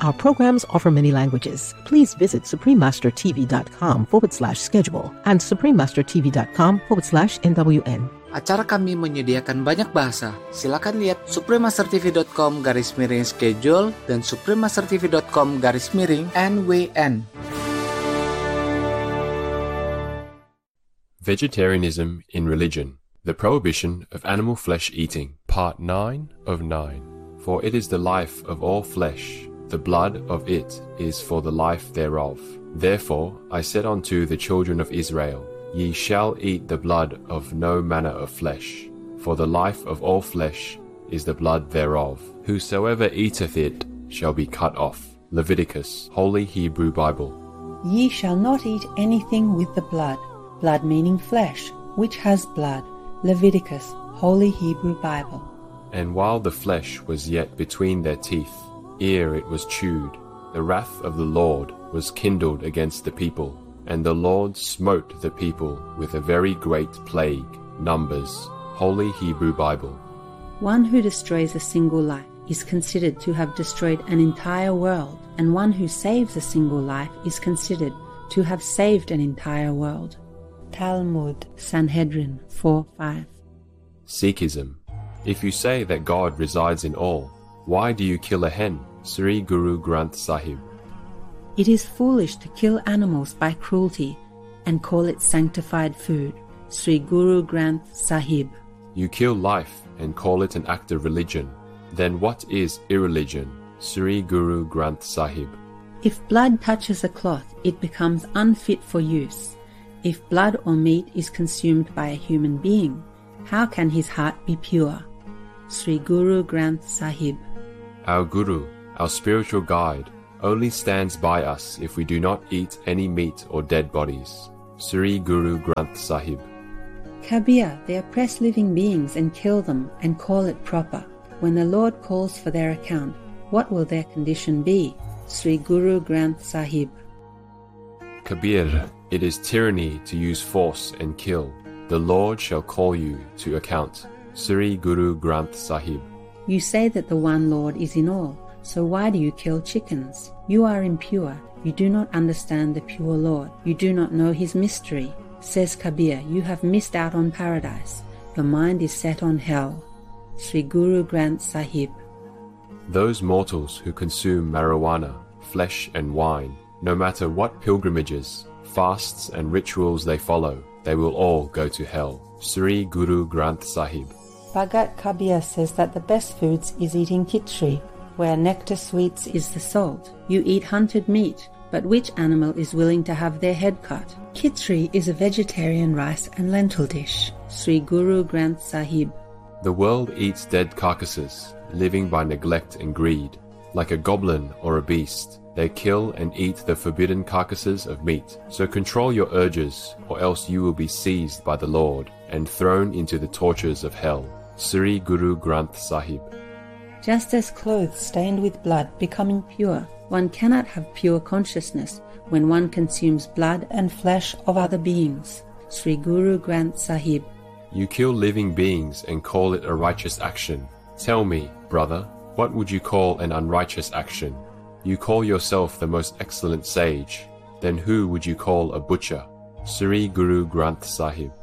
Our programs offer many languages. Please visit suprememastertv.com/schedule and suprememastertv.com/NWN. Acara kami menyediakan banyak bahasa. Silakan lihat suprememastertv.com/schedule dan suprememastertv.com/NWN. Vegetarianism in Religion. The Prohibition of Animal Flesh Eating. Part 9 of 9. For it is the life of all flesh. The blood of it is for the life thereof. Therefore I said unto the children of Israel, Ye shall eat the blood of no manner of flesh, for the life of all flesh is the blood thereof. Whosoever eateth it shall be cut off. Leviticus, Holy Hebrew Bible. Ye shall not eat anything with the blood, blood meaning flesh, which has blood. Leviticus, Holy Hebrew Bible. And while the flesh was yet between their teeth, ere it was chewed, the wrath of the Lord was kindled against the people, and the Lord smote the people with a very great plague. Numbers, Holy Hebrew Bible. One who destroys a single life is considered to have destroyed an entire world, and one who saves a single life is considered to have saved an entire world. Talmud, Sanhedrin 4:5. Sikhism. If you say that God resides in all, why do you kill a hen? Sri Guru Granth Sahib. It is foolish to kill animals by cruelty and call it sanctified food. Sri Guru Granth Sahib. You kill life and call it an act of religion. Then what is irreligion? Sri Guru Granth Sahib. If blood touches a cloth, it becomes unfit for use. If blood or meat is consumed by a human being, how can his heart be pure? Sri Guru Granth Sahib. Our Guru, our spiritual guide, only stands by us if we do not eat any meat or dead bodies. Sri Guru Granth Sahib. Kabir, they oppress living beings and kill them and call it proper. When the Lord calls for their account, what will their condition be? Sri Guru Granth Sahib. Kabir, it is tyranny to use force and kill. The Lord shall call you to account. Sri Guru Granth Sahib. You say that the one Lord is in all, so why do you kill chickens? You are impure. You do not understand the pure Lord. You do not know his mystery. Says Kabir, you have missed out on paradise. Your mind is set on hell. Sri Guru Granth Sahib. Those mortals who consume marijuana, flesh and wine, no matter what pilgrimages, fasts and rituals they follow, they will all go to hell. Sri Guru Granth Sahib. Bhagat Kabir says that the best foods is eating khichdi, where nectar sweets is the salt. You eat hunted meat, but which animal is willing to have their head cut? Khichdi is a vegetarian rice and lentil dish. Sri Guru Granth Sahib. The world eats dead carcasses, living by neglect and greed. Like a goblin or a beast, they kill and eat the forbidden carcasses of meat. So control your urges, or else you will be seized by the Lord and thrown into the tortures of hell. Sri Guru Granth Sahib. Just as clothes stained with blood become impure, one cannot have pure consciousness when one consumes blood and flesh of other beings. Sri Guru Granth Sahib. You kill living beings and call it a righteous action. Tell me, brother, what would you call an unrighteous action? You call yourself the most excellent sage. Then who would you call a butcher? Sri Guru Granth Sahib.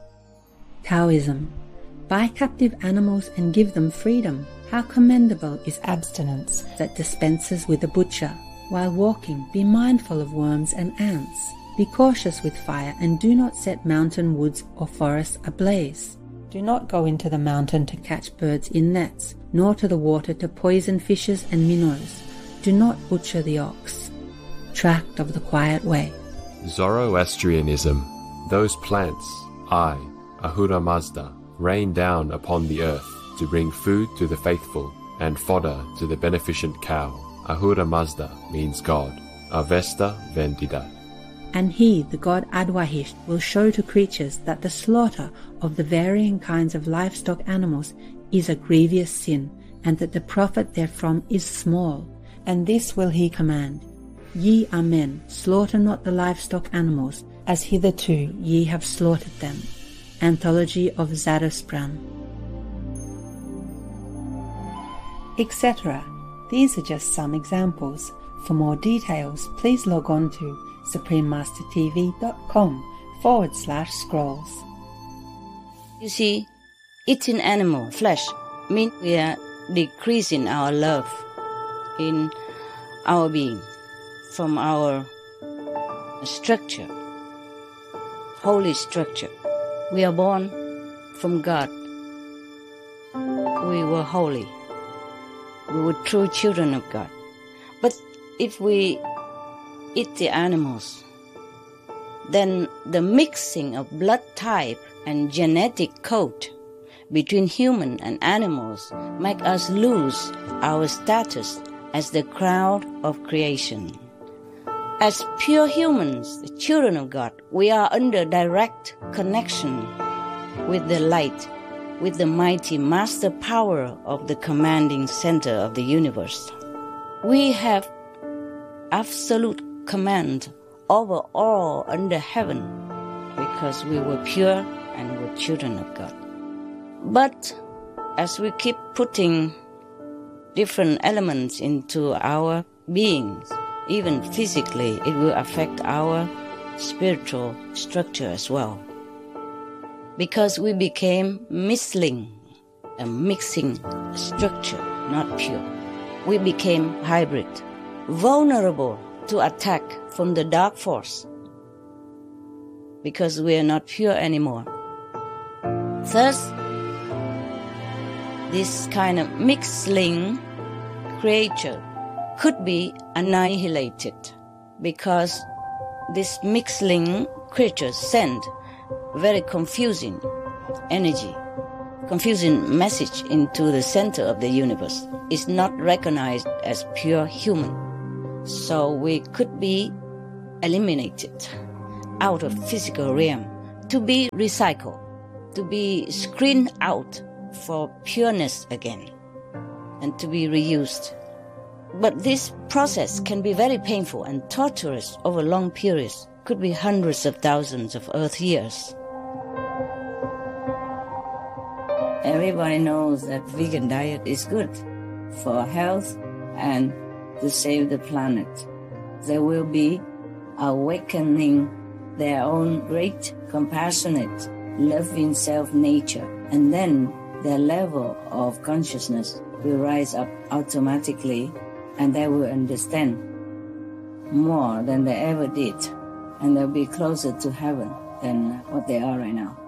Taoism. Buy captive animals and give them freedom. How commendable is abstinence that dispenses with a butcher. While walking, be mindful of worms and ants. Be cautious with fire and do not set mountain woods or forests ablaze. Do not go into the mountain to catch birds in nets, nor to the water to poison fishes and minnows. Do not butcher the ox. Tract of the Quiet Way. Zoroastrianism. Those plants, I, Ahura Mazda, rain down upon the earth to bring food to the faithful and fodder to the beneficent cow. Ahura Mazda means God. Avesta Vendida. And he, the god Adwahisht, will show to creatures that the slaughter of the varying kinds of livestock animals is a grievous sin, and that the profit therefrom is small. And this will he command. Ye are men, slaughter not the livestock animals, as hitherto ye have slaughtered them. Anthology of Zadosprang. Etc. These are just some examples. For more details, please log on to suprememastertv.com/scrolls. You see, eating animal flesh means we are decreasing our love in our being from our structure, holy structure. We are born from God. We were holy. We were true children of God. But if we eat the animals, then the mixing of blood type and genetic code between human and animals make us lose our status as the crown of creation. As pure humans, the children of God, we are under direct connection with the light, with the mighty master power of the commanding center of the universe. We have absolute command over all under heaven because we were pure and were children of God. But as we keep putting different elements into our beings, even physically, it will affect our spiritual structure as well. Because we became mixing, a mixing structure, not pure. We became hybrid, vulnerable to attack from the dark force, because we are not pure anymore. Thus, this kind of mixing creature could be annihilated because this mixing creature send very confusing energy, confusing message into the center of the universe. It's not recognized as pure human. So we could be eliminated out of physical realm to be recycled, to be screened out for pureness again, and to be reused. But this process can be very painful and torturous over long periods, could be hundreds of thousands of Earth years. Everybody knows that vegan diet is good for health and to save the planet. They will be awakening their own great, compassionate, loving self-nature, and then their level of consciousness will rise up automatically, and they will understand more than they ever did, and they'll be closer to heaven than what they are right now.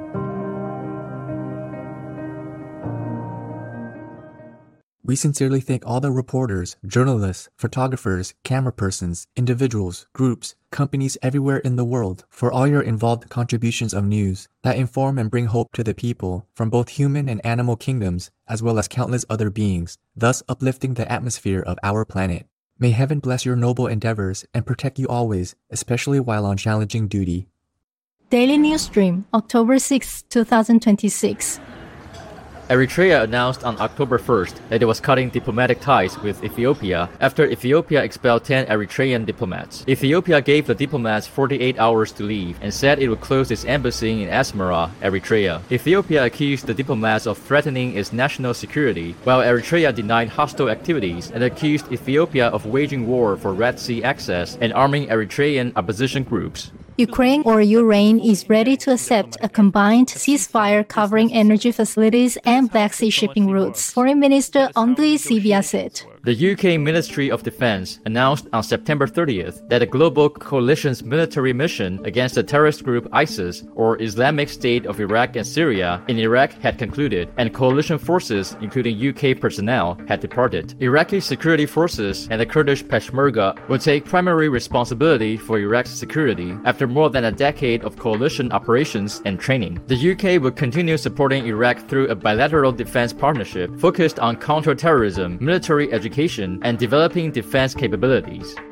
We sincerely thank all the reporters, journalists, photographers, camera persons, individuals, groups, companies everywhere in the world for all your involved contributions of news that inform and bring hope to the people from both human and animal kingdoms, as well as countless other beings, thus uplifting the atmosphere of our planet. May heaven bless your noble endeavors and protect you always, especially while on challenging duty. Daily News Stream, October 6, 2026. Eritrea announced on October 1st that it was cutting diplomatic ties with Ethiopia after Ethiopia expelled 10 Eritrean diplomats. Ethiopia gave the diplomats 48 hours to leave and said it would close its embassy in Asmara, Eritrea. Ethiopia accused the diplomats of threatening its national security, while Eritrea denied hostile activities and accused Ethiopia of waging war for Red Sea access and arming Eritrean opposition groups. Ukraine or Ukraine is ready to accept a combined ceasefire covering energy facilities and Black Sea shipping routes, Foreign Minister Andriy Sybiha said. The UK Ministry of Defense announced on September 30th that a global coalition's military mission against the terrorist group ISIS, or Islamic State of Iraq and Syria, in Iraq had concluded, and coalition forces, including UK personnel, had departed. Iraqi security forces and the Kurdish Peshmerga will take primary responsibility for Iraq's security after more than a decade of coalition operations and training. The UK will continue supporting Iraq through a bilateral defense partnership focused on counter-terrorism, military education, and developing defense capabilities.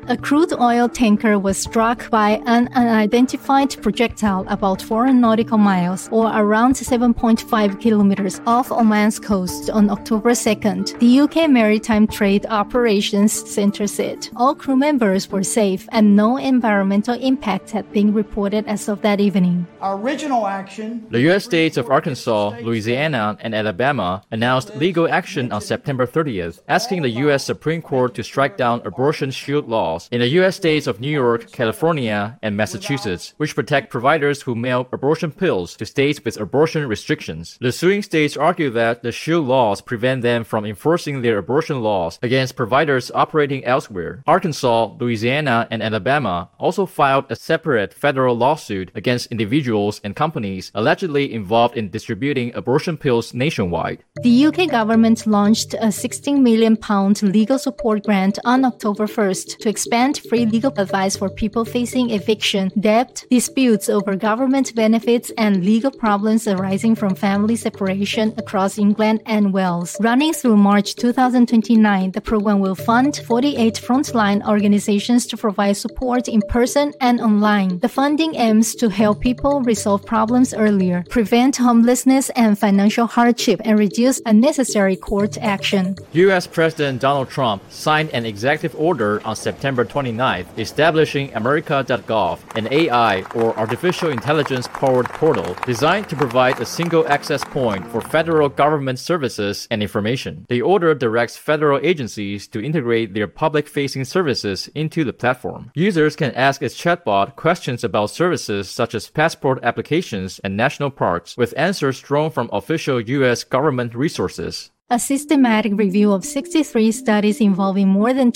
A crude oil tanker was struck by an unidentified projectile about 4 nautical miles, or around 7.5 kilometers, off Oman's coast on October 2nd. The UK Maritime Trade Operations Centre said all crew members were safe and no environmental impact had been reported as of that evening. Our original action. The U.S. states of Arkansas, Louisiana, and Alabama announced legal action on September 30th, asking the U.S. Supreme Court to strike down abortion shield laws in the U.S. states of New York, California, and Massachusetts, which protect providers who mail abortion pills to states with abortion restrictions. The suing states argue that the shield laws prevent them from enforcing their abortion laws against providers operating elsewhere. Arkansas, Louisiana, and Alabama also filed a separate federal lawsuit against individuals and companies allegedly involved in distributing abortion pills nationwide. The UK government launched a £16 million legal support grant on October 1st to expand free legal advice for people facing eviction, debt, disputes over government benefits, and legal problems arising from family separation across England and Wales. Running through March 2029, the program will fund 48 frontline organizations to provide support in person and online. The funding aims to help people resolve problems earlier, prevent homelessness and financial hardship, and reduce unnecessary court action. U.S. President Donald Trump signed an executive order on September 29th establishing America.gov, an AI or artificial intelligence-powered portal designed to provide a single access point for federal government services and information. The order directs federal agencies to integrate their public-facing services into the platform. Users can ask its chatbot questions about services such as passport applications and national parks, with answers drawn from official U.S. government resources. A systematic review of 63 studies involving more than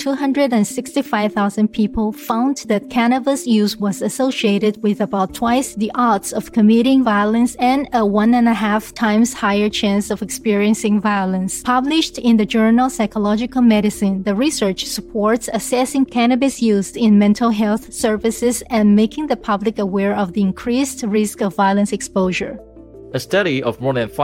265,000 people found that cannabis use was associated with about twice the odds of committing violence and a 1.5 times higher chance of experiencing violence. Published in the journal Psychological Medicine, the research supports assessing cannabis use in mental health services and making the public aware of the increased risk of violence exposure. A study of more than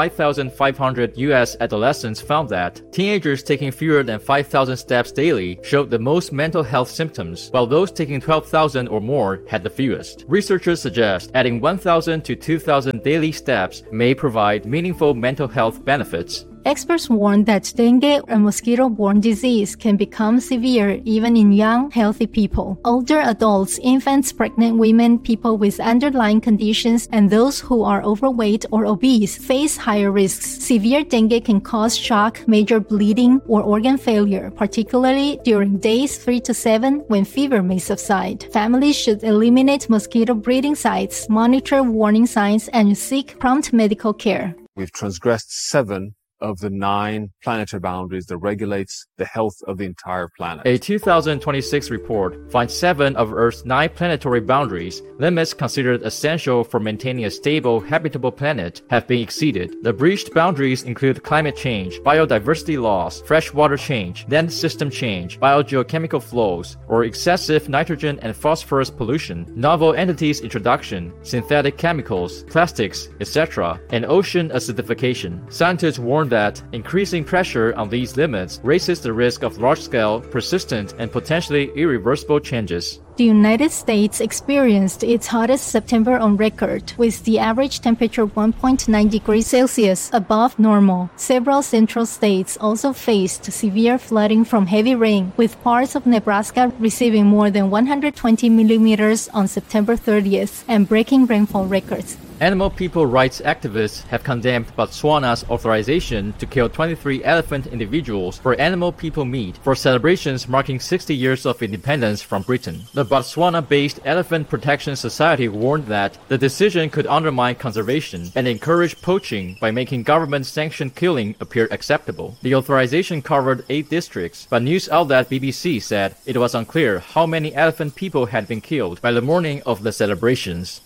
5,500 U.S. adolescents found that teenagers taking fewer than 5,000 steps daily showed the most mental health symptoms, while those taking 12,000 or more had the fewest. Researchers suggest adding 1,000 to 2,000 daily steps may provide meaningful mental health benefits. Experts warn that dengue, a mosquito-borne disease, can become severe even in young, healthy people. Older adults, infants, pregnant women, people with underlying conditions, and those who are overweight or obese face higher risks. Severe dengue can cause shock, major bleeding, or organ failure, particularly during days 3 to 7 when fever may subside. Families should eliminate mosquito breeding sites, monitor warning signs, and seek prompt medical care. We've transgressed 7 of the 9 planetary boundaries that regulates the health of the entire planet. A 2026 report finds 7 of Earth's 9 planetary boundaries, limits considered essential for maintaining a stable, habitable planet, have been exceeded. The breached boundaries include climate change, biodiversity loss, freshwater change, land system change, biogeochemical flows, or excessive nitrogen and phosphorus pollution, novel entities introduction, synthetic chemicals, plastics, etc., and ocean acidification. Scientists warn that increasing pressure on these limits raises the risk of large-scale, persistent, and potentially irreversible changes. The United States experienced its hottest September on record, with the average temperature 1.9 degrees Celsius above normal. Several central states also faced severe flooding from heavy rain, with parts of Nebraska receiving more than 120 millimeters on September 30th and breaking rainfall records. Animal people rights activists have condemned Botswana's authorization to kill 23 elephant individuals for animal people meat for celebrations marking 60 years of independence from Britain. The Botswana-based Elephant Protection Society warned that the decision could undermine conservation and encourage poaching by making government-sanctioned killing appear acceptable. The authorization covered 8 districts, but news outlet BBC said it was unclear how many elephant people had been killed by the morning of the celebrations.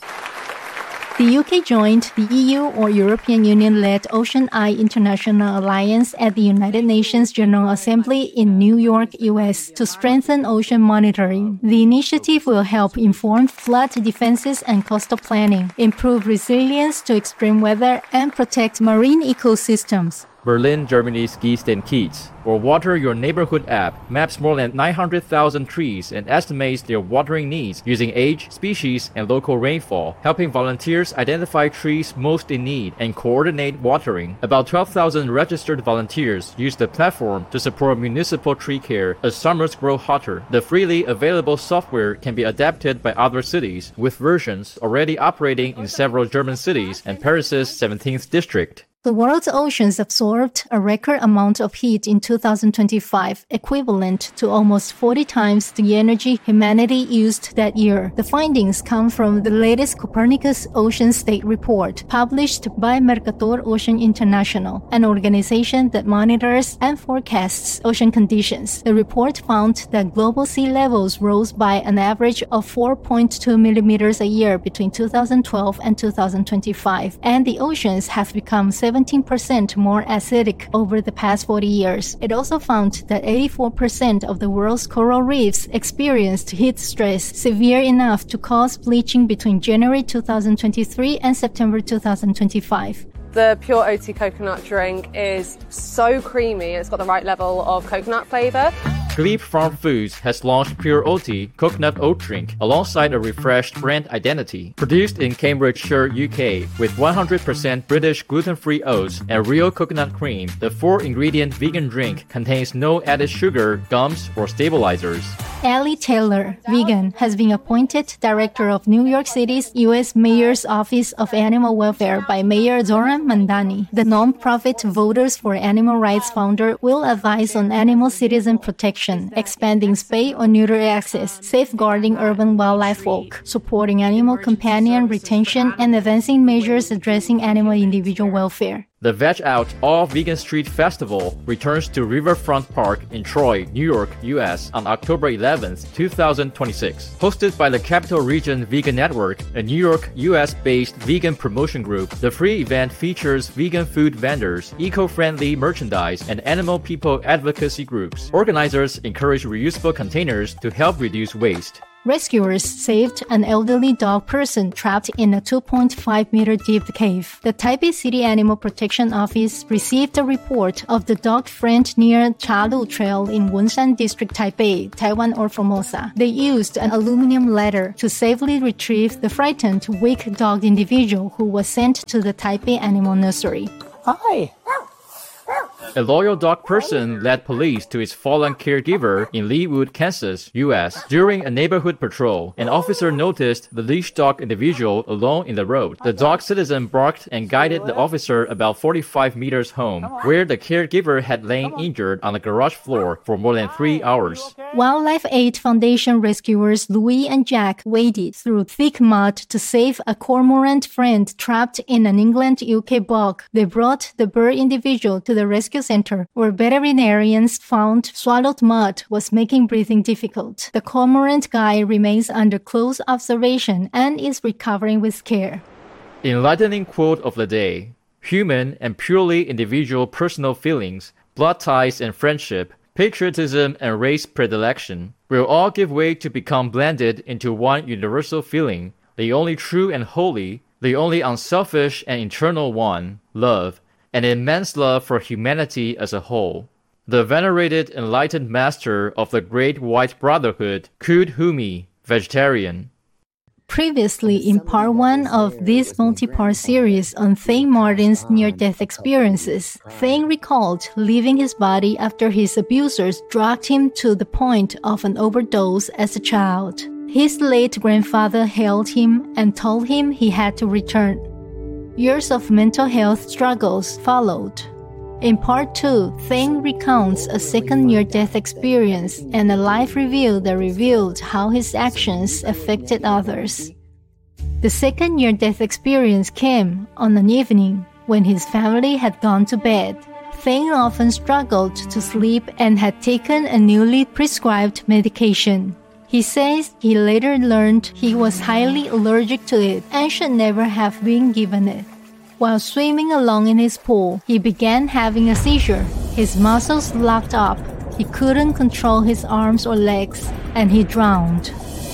The UK joined the EU or European Union-led Ocean Eye International Alliance at the United Nations General Assembly in New York, US, to strengthen ocean monitoring. The initiative will help inform flood defenses and coastal planning, improve resilience to extreme weather, and protect marine ecosystems. Berlin, Germany's Geestin Kiez. Or Water Your Neighborhood app maps more than 900,000 trees and estimates their watering needs using age, species, and local rainfall, helping volunteers identify trees most in need and coordinate watering. About 12,000 registered volunteers use the platform to support municipal tree care as summers grow hotter. The freely available software can be adapted by other cities, with versions already operating in several German cities and Paris's 17th district. The world's oceans absorbed a record amount of heat in 2025, equivalent to almost 40 times the energy humanity used that year. The findings come from the latest Copernicus Ocean State Report, published by Mercator Ocean International, an organization that monitors and forecasts ocean conditions. The report found that global sea levels rose by an average of 4.2 millimeters a year between 2012 and 2025, and the oceans have become 17% more acidic over the past 40 years. It also found that 84% of the world's coral reefs experienced heat stress severe enough to cause bleaching between January 2023 and September 2025. The Pure OT coconut drink is so creamy. It's got the right level of coconut flavor. Glebe Farm Foods has launched Pure Oatly coconut oat drink alongside a refreshed brand identity. Produced in Cambridgeshire, UK, with 100% British gluten-free oats and real coconut cream, the 4-ingredient vegan drink contains no added sugar, gums, or stabilizers. Allie Taylor, vegan, has been appointed director of New York City's U.S. Mayor's Office of Animal Welfare by Mayor Zoran Mandani. The non-profit Voters for Animal Rights founder will advise on animal citizen protection, expanding spay or neuter access, safeguarding urban wildlife walk, supporting animal companion retention, and advancing measures addressing animal individual welfare. The Veg Out All Vegan Street Festival returns to Riverfront Park in Troy, New York, US on October 11th, 2026. Hosted by the Capital Region Vegan Network, a New York, US-based vegan promotion group, the free event features vegan food vendors, eco-friendly merchandise, and animal people advocacy groups. Organizers encourage reusable containers to help reduce waste. Rescuers saved an elderly dog person trapped in a 2.5-meter deep cave. The Taipei City Animal Protection Office received a report of the dog friend near Chalu Trail in Wonshan District, Taipei, Taiwan or Formosa. They used an aluminum ladder to safely retrieve the frightened, weak dog individual who was sent to the Taipei Animal Nursery. Hi! A loyal dog person led police to his fallen caregiver in Leawood, Kansas, U.S. During a neighborhood patrol, an officer noticed the leashed dog individual alone in the road. The dog citizen barked and guided the officer about 45 meters home, where the caregiver had lain injured on the garage floor for more than 3 hours. Wildlife Aid Foundation rescuers Louis and Jack waded through thick mud to save a cormorant friend trapped in an England-UK bog. They brought the bird individual to the rescue center, where veterinarians found swallowed mud was making breathing difficult. The cormorant guy remains under close observation and is recovering with care. Enlightening quote of the day: human and purely individual personal feelings, blood ties and friendship, patriotism and race predilection will all give way to become blended into one universal feeling, the only true and holy, the only unselfish and eternal one, love, an immense love for humanity as a whole. The venerated enlightened master of the Great White Brotherhood, Kud Humi, vegetarian. Previously in part 1 of this multi-part series on Thane Martin's near-death experiences, Thane recalled leaving his body after his abusers drugged him to the point of an overdose as a child. His late grandfather hailed him and told him he had to return. Years of mental health struggles followed. In part 2, Thane recounts a second near-death experience and a life review that revealed how his actions affected others. The second near-death experience came on an evening when his family had gone to bed. Thane often struggled to sleep and had taken a newly prescribed medication. He says he later learned he was highly allergic to it and should never have been given it. While swimming along in his pool, he began having a seizure. His muscles locked up. He couldn't control his arms or legs, and he drowned.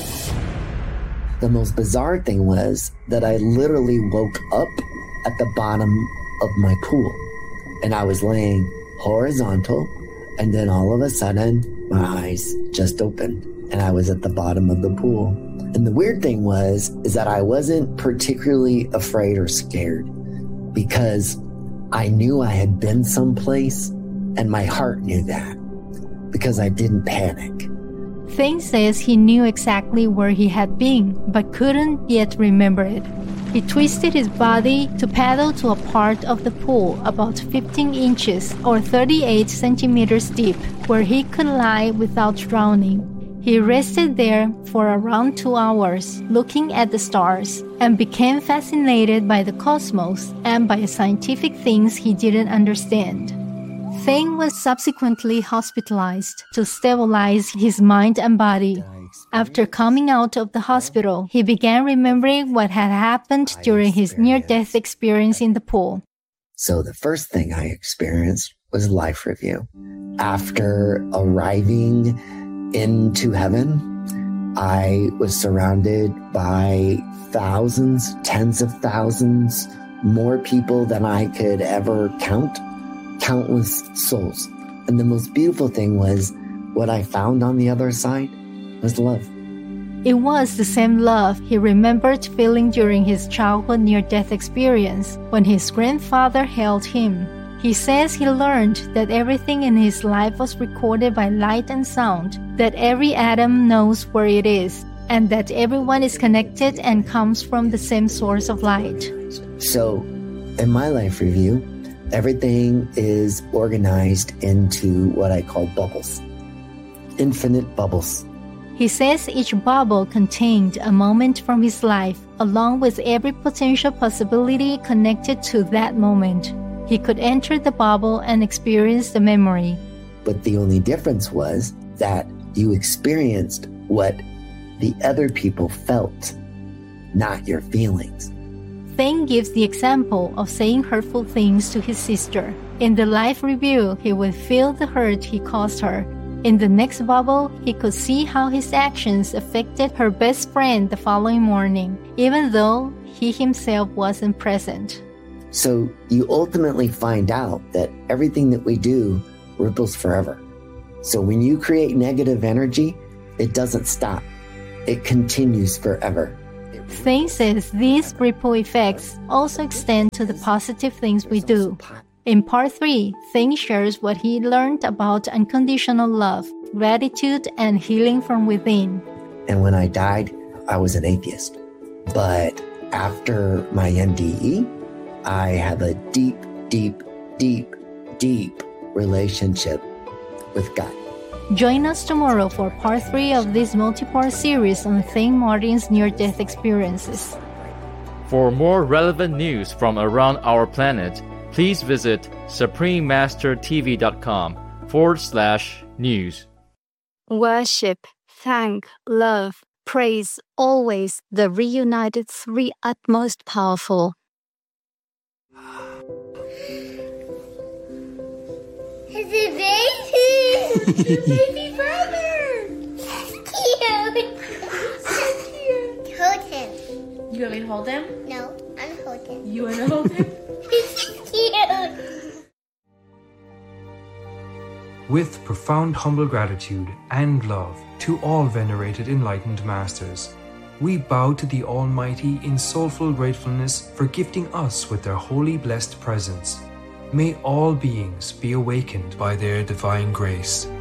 The most bizarre thing was that I literally woke up at the bottom of my pool. and I was laying horizontal, and then all of a sudden, my eyes just opened, and I was at the bottom of the pool. And the weird thing is that I wasn't particularly afraid or scared, because I knew I had been someplace, and my heart knew that, because I didn't panic. Thing says he knew exactly where he had been, but couldn't yet remember it. He twisted his body to paddle to a part of the pool about 15 inches or 38 centimeters deep, where he could lie without drowning. He rested there for around 2 hours, looking at the stars, and became fascinated by the cosmos and by scientific things he didn't understand. Thing was subsequently hospitalized to stabilize his mind and body. After coming out of the hospital, he began remembering what had happened during his near-death experience in the pool. So the first thing I experienced was life review. After arriving into heaven, I was surrounded by thousands, tens of thousands, more people than I could ever count. Countless souls. And the most beautiful thing was what I found on the other side was love. It was the same love he remembered feeling during his childhood near-death experience when his grandfather held him. He says he learned that everything in his life was recorded by light and sound, that every atom knows where it is, and that everyone is connected and comes from the same source of light. So, in my life review, everything is organized into what I call bubbles. Infinite bubbles. He says each bubble contained a moment from his life, along with every potential possibility connected to that moment. He could enter the bubble and experience the memory. But the only difference was that you experienced what the other people felt, not your feelings. Thing gives the example of saying hurtful things to his sister. In the life review, he would feel the hurt he caused her. In the next bubble, he could see how his actions affected her best friend the following morning, even though he himself wasn't present. So you ultimately find out that everything that we do ripples forever. So when you create negative energy, it doesn't stop. It continues forever. Thing says these ripple effects also extend to the positive things we do. In part 3, Thing shares what he learned about unconditional love, gratitude, and healing from within. And when I died, I was an atheist. But after my NDE, I have a deep, deep, deep, deep relationship with God. Join us tomorrow for part 3 of this multi-part series on Thing Martin's near-death experiences. For more relevant news from around our planet, please visit suprememastertv.com/news. Worship, thank, love, praise, always the reunited three utmost powerful. It's a baby! It's your baby brother! That's cute! So cute! Hold him. You want me to hold him? No, I'm holding him. You want to hold him? It's cute! With profound humble gratitude and love to all venerated enlightened masters, we bow to the Almighty in soulful gratefulness for gifting us with their holy blessed presence. May all beings be awakened by their divine grace.